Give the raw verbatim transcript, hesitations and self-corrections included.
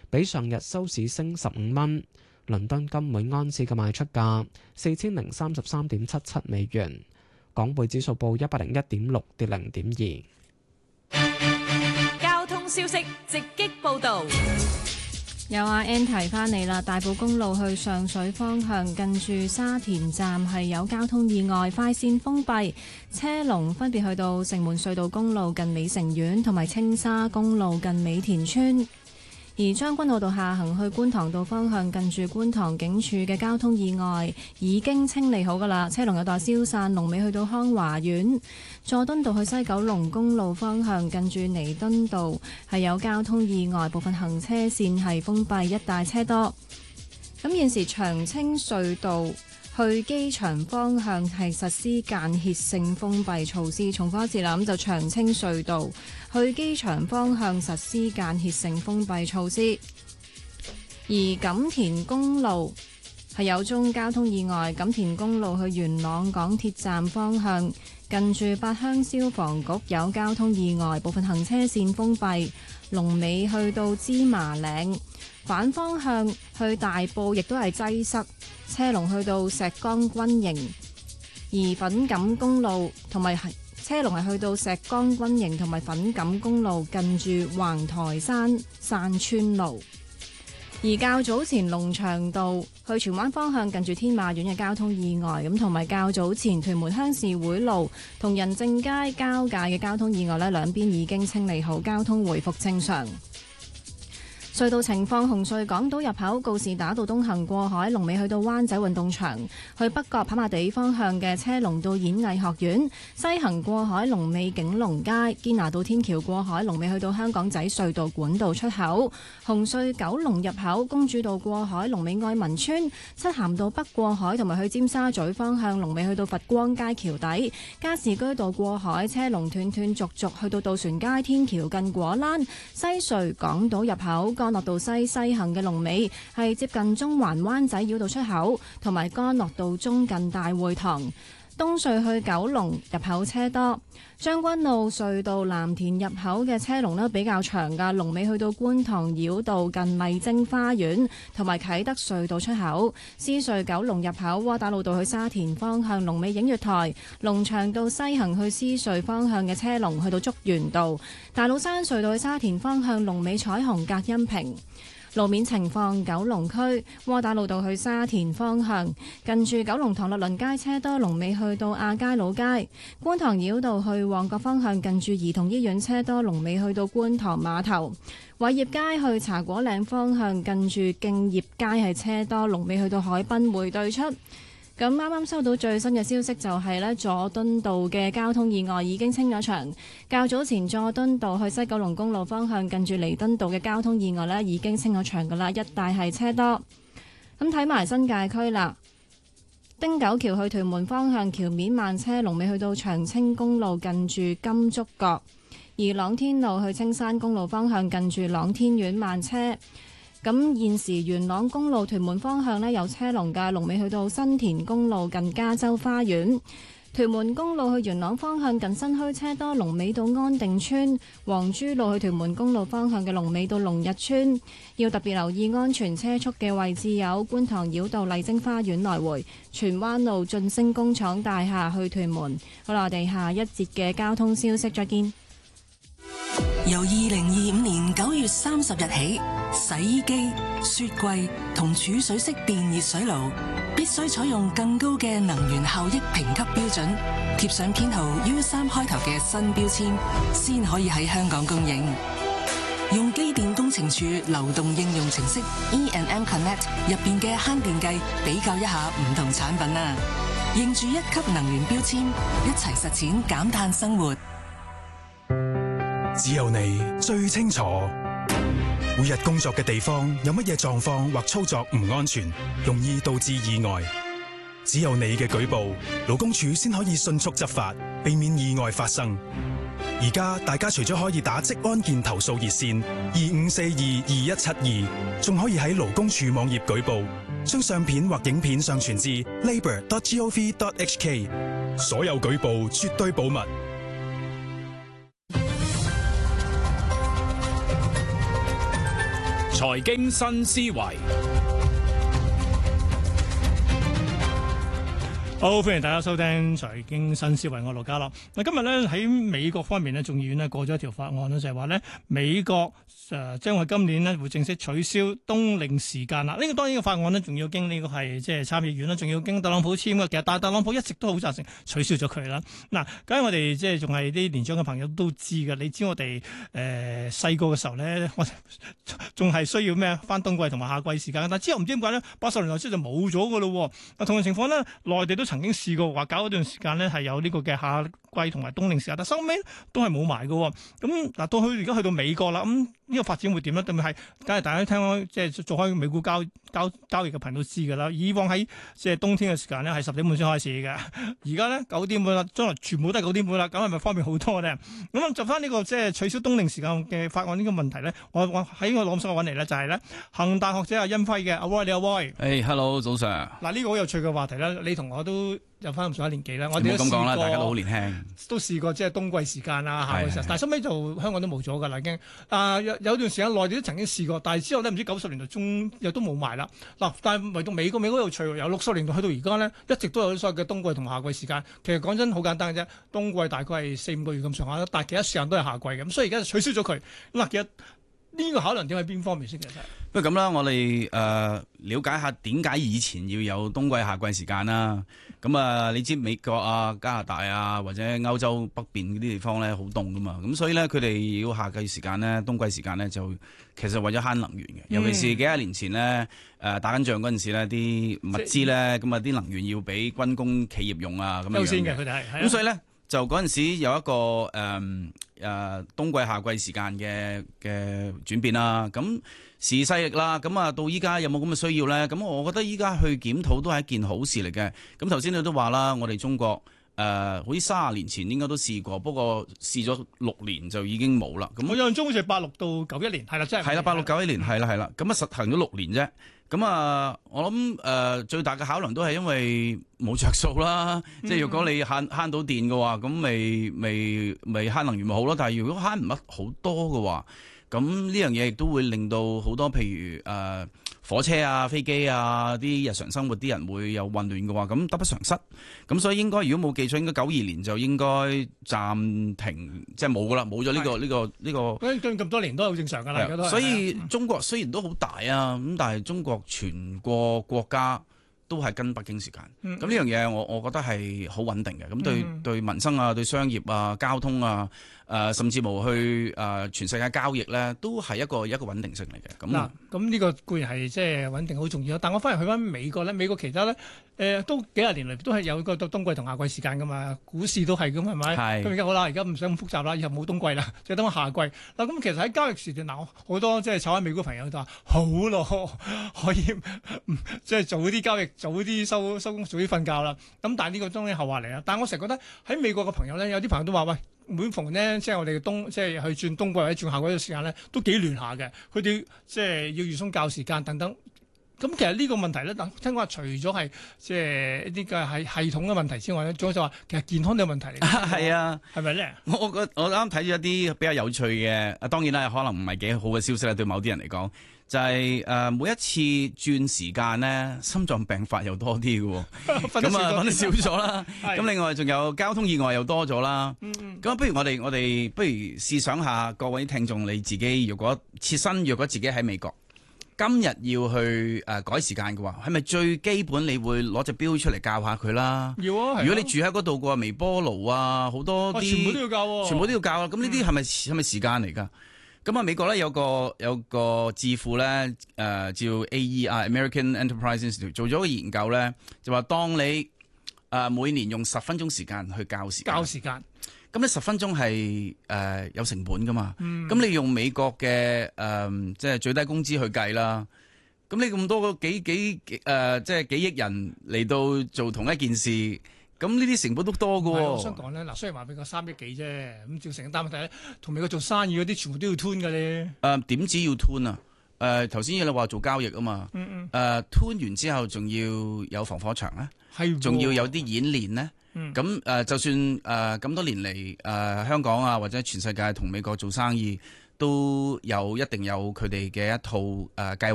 比上日收市升十五蚊。倫敦金每安士嘅賣出價四千零三十三點七七美元。港匯指數報一百零一點六，跌零點二。交通消息直擊報導。 有阿 N 提翻嚟啦，大埔公路去上水方向近住沙田站係有交通意外，快線封閉，車龍分別去到城門隧道公路近美城苑同埋青沙公路近美田村。而將軍澳道下行去觀塘道方向近住觀塘警署嘅交通意外已經清理好㗎啦，車龍有待消散，龍尾去到康華苑。佐敦道去西九龍公路方向近住彌敦道係有交通意外，部分行車線係封閉，一帶車多。咁現時長青隧道去機場方向係實施間歇性封閉措施，重複一次啦，咁就長青隧道去機場方向實施間歇性封閉措施。而錦田公路係有宗交通意外，錦田公路去元朗港鐵站方向近住八鄉消防局有交通意外，部分行車線封閉，龍尾去到芝麻嶺。反方向去大埔亦都係擠塞，車龍去到石崗軍營。而粉錦公路同埋車龍係去到石崗軍營同埋粉錦公路近住橫台山山村路。而較早前龍翔道去荃灣方向近住天馬苑嘅交通意外，咁同埋較早前屯門鄉事會路同仁政街交界嘅交通意外呢，兩邊已經清理好，交通回復正常。隧道情況：紅隧港島入口告士打道東行過海，龍尾去到灣仔運動場；去北角跑馬地方向嘅車龍到演藝學院；西行過海龍尾景隆街，堅拿道天橋過海龍尾去到香港仔隧道管道出口；紅隧九龍入口公主道過海龍尾愛民村；漆咸道北過海同埋去尖沙咀方向龍尾去到佛光街橋底；加士居道過海車龍斷斷續續去到渡船街天橋近果欄；西隧港島入口干諾道西西行嘅龍尾係接近中環灣仔繞道出口，同埋干諾道中近大會堂。東隧去九龍入口車多，將軍澳隧道藍田入口嘅車龍呢比較長噶，龍尾去到觀塘繞道近麗晶花園，同埋啟德隧道出口。獅隧九龍入口窩打老道去沙田方向龍尾映月台，龍翔道西行去獅隧方向嘅車龍去到竹園道，大老山隧道去沙田方向龍尾彩虹隔音屏。路面情況：九龍區窩打老道去沙田方向，近住九龍塘律倫街車多，龍尾去到亞皆老街；觀塘繞道去旺角方向，近住兒童醫院車多，龍尾去到觀塘碼頭；偉業街去茶果嶺方向，近住敬業街係車多，龍尾去到海濱匯對出。咁啱啱收到最新嘅消息，就係呢佐敦道嘅交通意外已經清咗場。較早前佐敦道去西九龍公路方向近住彌敦道嘅交通意外呢已經清咗場噶啦，一帶係車多。咁睇埋新界區啦，汀九橋去屯門方向橋面慢車，龍尾去到長青公路近住金竹角；而朗天路去青山公路方向近住朗天苑慢車。咁現時元朗公路屯門方向呢有車龍嘅，龍尾去到新田公路近加州花園；屯門公路去元朗方向近新墟車多，龍尾到安定村；黃珠路去屯門公路方向嘅龍尾到龍日村。要特別留意安全車速嘅位置有觀塘繞道麗晶花園來回、荃灣路晉升工廠大廈去屯門。好啦，我哋下一節嘅交通消息再見。 由二零二五年九月三十日起，洗衣機、雪櫃同儲水式電熱水爐必須採用更高嘅能源效益評級標準，貼上編號 U 三開頭嘅新標籤，先可以喺香港供應。用機電工程署流動應用程式 E and M Connect 入邊嘅慳電計，比較一下唔同產品啊！認住一級能源標籤，一齊實踐減碳生活。 只有你最清楚，每日工作嘅地方有乜嘢狀況或操作唔安全，容易導致意外。只有你嘅舉報，勞工處先可以迅速執法，避免意外發生。而家大家除咗可以打職安健投訴熱線二五四二二一七二，仲可以喺勞工處網頁舉報，將相片或影片上傳至 labour dot gov dot hk。所有舉報絕對保密。 財經新思維。 好，歡迎大家收聽財經新思維，我羅家樂。嗱，今日咧喺美國方面咧，眾議院咧過咗一條法案咧，就係話咧美國誒將會今年咧會正式取消冬令時間啦。呢、這個當然個法案咧，仲要經呢個係即係參議院啦，仲要經特朗普簽嘅。其實但係特朗普一直都好贊成取消咗佢啦。嗱，梗係我哋即係仲係啲年長嘅朋友都知㗎。你知我哋誒細個嘅時候咧，我仲係需要咩返冬季同埋夏季時間，但係之後唔知點解咧，八十年代之後就冇咗㗎咯。嗱，同樣情況咧，內地都曾經試過話搞一段時間咧係有呢個嘅夏季同埋冬令時間，但收尾都係冇埋嘅。咁嗱，到佢而家去到美國啦，咁呢個發展會點咧？特別係，梗係大家聽開即係做開美股交交交易嘅朋友都知㗎啦。以往喺即係冬天嘅時間咧係十點半先開始嘅，而家咧九點半啦，將來全部都係九點半啦，咁係咪方便好多咧？咁啊，就翻呢個即係取消冬令時間嘅法案呢個問題咧，我我喺我諗所揾嚟咧就係咧恒大學者阿殷輝嘅，阿 Roy 你阿 Roy， 誒 hello 早上。 嗱，呢個好有趣嘅話題啦，你同我都有翻咁上下年紀啦，我哋哋都試過， 大家都好年輕， 都試過即係冬季時間啊、夏季時間，但係收尾就香港都冇咗㗎啦已經。啊有有段時間內地都曾經試過，但係之後咧唔知九十年代中又都冇埋啦。嗱，但係唯獨美國美國有趣喎，由六十年代去到而家咧，一直都有所謂嘅冬季同夏季時間。其實講真好簡單嘅啫，冬季大概係四五個月咁上下，但係其他時間都係夏季嘅，咁所以而家就取消咗佢。嗱，其實呢個考量點喺邊方面先其實？ 不過咁啦，我哋誒、呃、了解下點解以前要有冬季、夏季時間啦。咁啊，你知美國啊、加拿大啊或者歐洲北邊嗰啲地方咧好凍噶嘛，咁所以咧佢哋要夏季時間咧、冬季時間咧就其實為咗慳能源嘅。尤其是幾廿年前咧誒、呃、打緊仗嗰陣時咧，啲物資咧咁啊啲能源要俾軍工企業用啊咁樣樣嘅。優先嘅佢哋係。咁所以咧就嗰陣時有一個誒誒、呃呃、冬季、夏季時間嘅嘅轉變啦。咁時勢力啦，咁啊到依家有冇咁嘅需要咧？咁我覺得依家去檢討都係一件好事嚟嘅。咁頭先你都話啦，我哋中國誒、呃、好似三十年前應該都試過，不過試咗六年就已經冇啦。咁我印象中好似係八六到九一年，係啦，真係係啦，八六九一年係啦係啦。咁啊實行咗六年啫。咁啊，我諗誒、呃、最大嘅考量都係因為冇着數啦。嗯、即係如果你慳慳到電嘅話，咁咪咪咪慳能源咪好咯。但係如果慳唔得好多嘅話，咁呢樣嘢亦都會令到好多譬如誒、呃、火車啊、飛機啊啲日常生活啲人會有混亂嘅話，咁得不償失。咁所以應該如果冇記錯，應該九二年就應該暫停，即係冇噶啦，冇咗呢個呢個呢個。咁咁多年都係好正常噶啦。所以中國雖然都好大啊，咁但係中國全個國家都係跟北京時間。咁呢樣嘢我我覺得係好穩定嘅。咁對、嗯、對民生啊、對商業啊、交通啊。誒、呃，甚至乎去誒、呃、全世界交易咧，都係一個一個穩定性嚟嘅。咁嗱，咁呢個固然係即係穩定好重要。但我反而去翻美國咧，美國其他咧誒、呃、都幾廿年嚟都係有個冬季同夏季時間噶嘛，股市都係咁係咪？係。咁而家好啦，而家唔想咁複雜啦，以後冇冬季啦，就等夏季。嗱，咁其實喺交易時段，嗱好多即係炒喺美股朋友就話好咯，可以即係早啲交易，早啲收收工，早啲瞓覺啦。咁但係呢個當然後話嚟啦。但係我成日覺得喺美國嘅朋友咧，有啲朋友都話喂。每逢呢，即係我哋嘅冬，即係去轉冬季或者轉夏季嘅時間咧，都幾亂下嘅。佢哋即係要預鬆教時間等等。咁其實呢個問題咧，聽講話除咗係即係呢個係系統嘅問題之外咧，仲有就話其實健康嘅問題嚟。係啊，係咪咧？我我我啱睇咗一啲比較有趣嘅，啊當然啦，可能唔係幾好嘅消息啦，對某啲人嚟講。就係、是、誒、呃、每一次轉時間咧，心臟病發又多啲嘅喎，咁啊瞓得少咗啦。咁另外仲有交通意外又多咗啦。咁、嗯、不如我哋我哋不如試想下各位聽眾你自己，如果切身若果自己喺美國，今日要去誒、呃、改時間嘅話，係咪最基本你會攞隻錶出嚟校下佢啦？要啊！如果你住喺嗰度嘅話，微波爐啊好多啲、啊，全部都要校、啊，全部都要校啊！咁呢啲係咪係咪時間嚟㗎？咁啊，美國咧有個有個智庫咧，誒、呃、叫 A E 啊 American Enterprise Institute 做咗個研究咧，就話當你誒、呃、每年用十分鐘時間去校時間，校時間，咁呢十分鐘係誒、呃、有成本噶嘛，咁、嗯、你用美國嘅誒即係最低工資去計啦，咁你咁多個幾幾誒、呃、即係幾億人嚟到做同一件事。咁呢啲成本都多㗎喎。我想講咧，嗱，雖然話美國三億幾啫，咁照成，但問題咧，同美國做生意嗰啲全部都要 tune 㗎咧。誒、呃、點止要 tune 啊？誒頭先你話做交易啊嘛。嗯嗯。誒、呃、tune 完之後，仲要有防火牆咧，係，仲要有啲演練咧。嗯。咁誒、呃，就算誒咁、呃、多年嚟誒、呃、香港啊，或者全世界同美國做生意， 都有一定有佢哋嘅一套誒計劃。